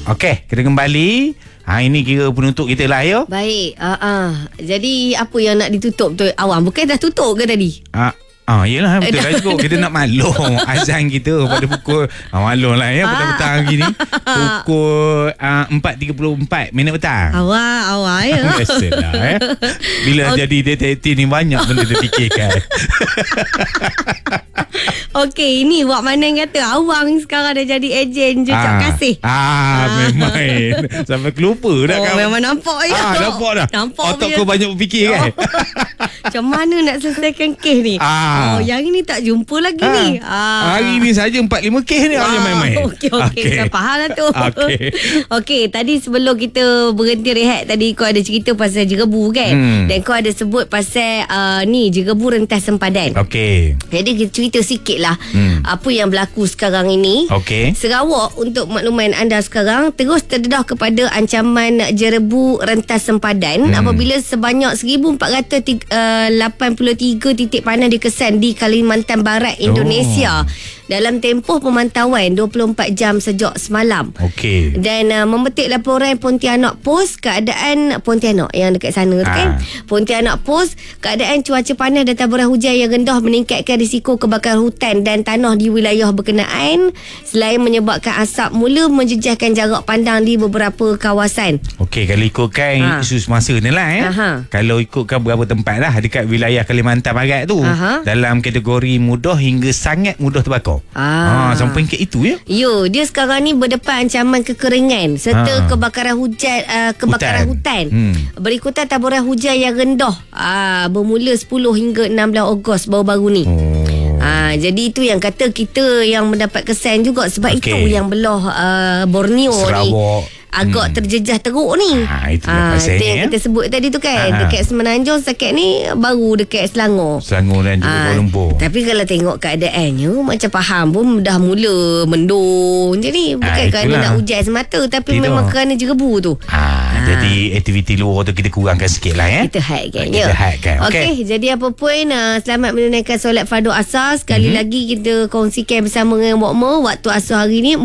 Okey, kita kembali. Ini kira penutup kita lah ya. Baik. Jadi apa yang nak ditutup tu awang? Bukan dah tutup ke tadi? Yelah betul lah cukup. Kita nak maklum azan kita pada pukul maklum lah ya petang-petang hari ni pukul 4.34 minit petang. Awal ya. Biasalah ya. Bila jadi detektif ni banyak benda dia fikirkan. Okey, ini buat mana yang kata awang sekarang dah jadi ejen ucap kasih. Memang sampai kelupa dah kan. Memang nampak ya. Nampak dah. Otak kau banyak berfikir kan. Macam mana nak selesaikan kes ni? Yang ini tak jumpa lagi ni. Hari ni saja 4-5 kes ni hanya main-main. Okey. Saya faham lah tu. Okey, tadi sebelum kita berhenti rehat tadi kau ada cerita pasal jerebu kan? Dan kau ada sebut pasal ni jerebu rentas sempadan. Okey. Jadi kita cerita sikit lah apa yang berlaku sekarang ini. Okey. Sarawak untuk makluman anda sekarang terus terdedah kepada ancaman jerebu rentas sempadan apabila sebanyak 1,483 titik panas dikesan di Kalimantan Barat Indonesia dalam tempoh pemantauan 24 jam sejak semalam. Okey. Dan memetik laporan Pontianak Post, keadaan Pontianak yang dekat sana tu kan. Pontianak Post, keadaan cuaca panas dan taburan hujan yang rendah meningkatkan risiko kebakaran hutan dan tanah di wilayah berkenaan selain menyebabkan asap mula menjejaskan jarak pandang di beberapa kawasan. Okey, kalau ikutkan isu semasa ni lah kalau ikutkan beberapa tempat lah dekat wilayah Kalimantan Barat tu dalam kategori mudah hingga sangat mudah terbakar. Sampai ke itu ya. Dia sekarang ni berdepan ancaman kekeringan serta kebakaran hutan. Berikutan taburan hujan yang rendah bermula 10 hingga 16 Ogos baru-baru ni. Jadi itu yang kata kita yang mendapat kesan juga sebab itu yang belah Borneo Sarawak ni agak terjejah teruk ni. Itu yang kita sebut tadi tu kan. Dekat Semenanjung setakat ni baru dekat Selangor dan juga Kuala Lumpur. Tapi kalau tengok keadaannya macam faham pun dah mula mendung. Jadi bukan kerana nak hujan semata tapi memang kerana jerebu tu. Jadi aktiviti luar tu kita kurangkan sikit lah ya. Kita hadkan. Okey, jadi apa pun selamat menunaikan solat fardu asar. Sekali lagi kita kongsikan bersama dengan Mokmo waktu asar hari ni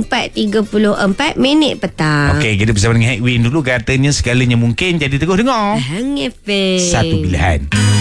4.34 minit petang. Okey, kita bersama dengan Hackwin dulu. Katanya segalanya mungkin. Jadi terus dengar Hang FM, satu pilihan.